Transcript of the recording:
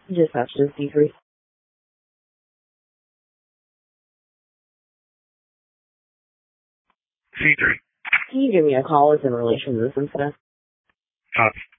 Dispatch to C3. C3. Can you give me a call? It's in relation to this incident. Copy.